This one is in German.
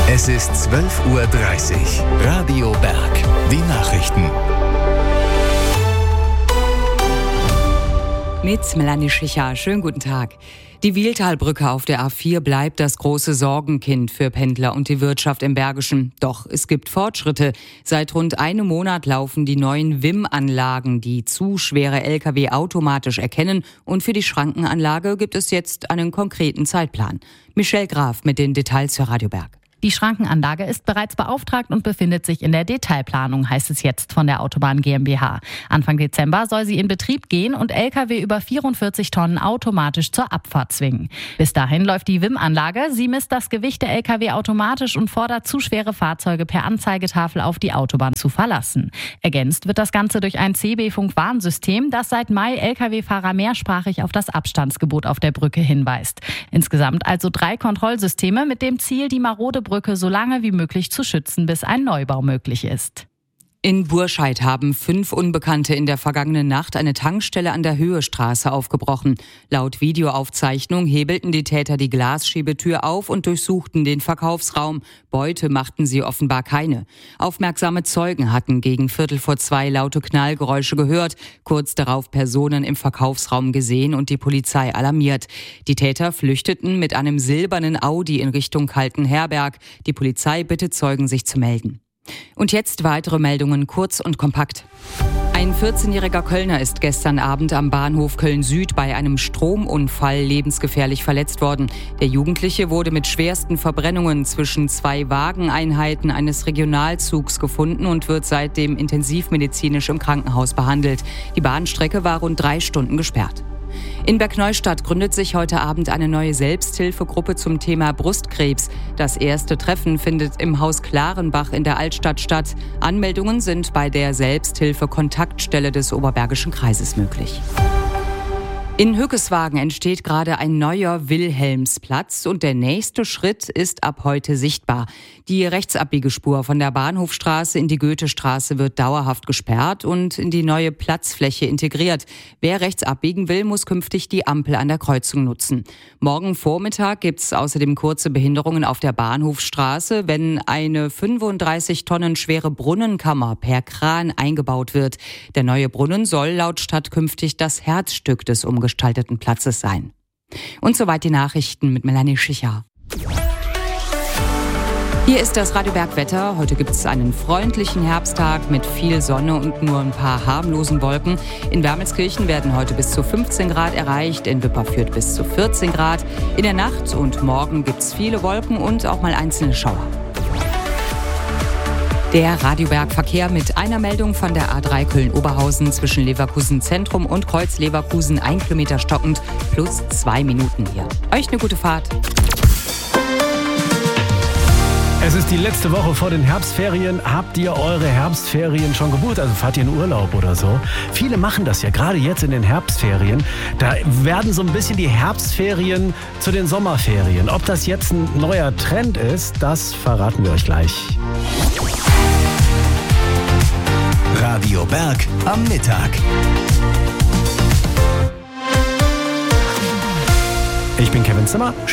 Es ist 12:30 Uhr. Radio Berg. Die Nachrichten. Mit Melanie Schicher. Schönen guten Tag. Die Wiehltalbrücke auf der A4 bleibt das große Sorgenkind für Pendler und die Wirtschaft im Bergischen. Doch es gibt Fortschritte. Seit rund einem Monat laufen die neuen WIM-Anlagen, die zu schwere Lkw automatisch erkennen. Und für die Schrankenanlage gibt es jetzt einen konkreten Zeitplan. Michelle Graf mit den Details für Radio Berg. Die Schrankenanlage ist bereits beauftragt und befindet sich in der Detailplanung, heißt es jetzt von der Autobahn GmbH. Anfang Dezember soll sie in Betrieb gehen und Lkw über 44 Tonnen automatisch zur Abfahrt zwingen. Bis dahin läuft die WIM-Anlage. Sie misst das Gewicht der Lkw automatisch und fordert zu schwere Fahrzeuge per Anzeigetafel auf die Autobahn zu verlassen. Ergänzt wird das Ganze durch ein CB-Funk-Warnsystem, das seit Mai Lkw-Fahrer mehrsprachig auf das Abstandsgebot auf der Brücke hinweist. Insgesamt also 3 Kontrollsysteme mit dem Ziel, die marode Brücke so lange wie möglich zu schützen, bis ein Neubau möglich ist. In Burscheid haben 5 Unbekannte in der vergangenen Nacht eine Tankstelle an der Höhestraße aufgebrochen. Laut Videoaufzeichnung hebelten die Täter die Glasschiebetür auf und durchsuchten den Verkaufsraum. Beute machten sie offenbar keine. Aufmerksame Zeugen hatten gegen 1:45 laute Knallgeräusche gehört, kurz darauf Personen im Verkaufsraum gesehen und die Polizei alarmiert. Die Täter flüchteten mit einem silbernen Audi in Richtung Kaltenherberg. Die Polizei bittet Zeugen, sich zu melden. Und jetzt weitere Meldungen kurz und kompakt. Ein 14-jähriger Kölner ist gestern Abend am Bahnhof Köln-Süd bei einem Stromunfall lebensgefährlich verletzt worden. Der Jugendliche wurde mit schwersten Verbrennungen zwischen 2 Wageneinheiten eines Regionalzugs gefunden und wird seitdem intensivmedizinisch im Krankenhaus behandelt. Die Bahnstrecke war rund 3 Stunden gesperrt. In Bergneustadt gründet sich heute Abend eine neue Selbsthilfegruppe zum Thema Brustkrebs. Das erste Treffen findet im Haus Klarenbach in der Altstadt statt. Anmeldungen sind bei der Selbsthilfe-Kontaktstelle des Oberbergischen Kreises möglich. In Hückeswagen entsteht gerade ein neuer Wilhelmsplatz und der nächste Schritt ist ab heute sichtbar. Die Rechtsabbiegespur von der Bahnhofstraße in die Goethestraße wird dauerhaft gesperrt und in die neue Platzfläche integriert. Wer rechts abbiegen will, muss künftig die Ampel an der Kreuzung nutzen. Morgen Vormittag gibt es außerdem kurze Behinderungen auf der Bahnhofstraße, wenn eine 35 Tonnen schwere Brunnenkammer per Kran eingebaut wird. Der neue Brunnen soll laut Stadt künftig das Herzstück des umgestalteten Platzes sein. Und soweit die Nachrichten mit Melanie Schicher. Hier ist das Radio Berg Wetter. Heute gibt es einen freundlichen Herbsttag mit viel Sonne und nur ein paar harmlosen Wolken. In Wermelskirchen werden heute bis zu 15 Grad erreicht, in Wipperfürth bis zu 14 Grad. In der Nacht und morgen gibt es viele Wolken und auch mal einzelne Schauer. Der Radioberg-Verkehr mit einer Meldung von der A3 Köln-Oberhausen zwischen Leverkusen Zentrum und Kreuz Leverkusen 1 Kilometer stockend plus 2 Minuten hier. Euch eine gute Fahrt. Es ist die letzte Woche vor den Herbstferien. Habt ihr eure Herbstferien schon gebucht? Also fahrt ihr in Urlaub oder so? Viele machen das ja, gerade jetzt in den Herbstferien. Da werden so ein bisschen die Herbstferien zu den Sommerferien. Ob das jetzt ein neuer Trend ist, das verraten wir euch gleich. Radio Berg am Mittag. Ich bin Kevin Zimmer.